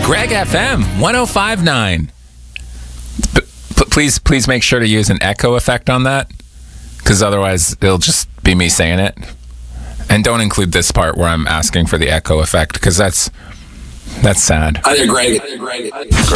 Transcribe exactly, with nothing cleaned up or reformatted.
Greg F M one oh five point nine. P- p- please, please make sure to use an echo effect on that, because otherwise it'll just be me saying it. And don't include this part where I'm asking for the echo effect, because that's that's sad. Hi there, Greg. Hi there, Greg. Hi there, Greg.